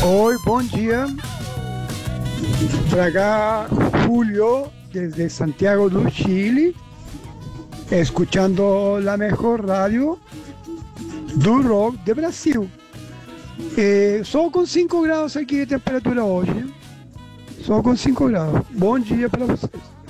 Oi, bom dia. Para acá, Julio, desde Santiago do Chile, escuchando la mejor radio do rock de Brasil. Só com 5 graus aqui de temperatura hoje. Só com 5 graus. Bom dia para vocês.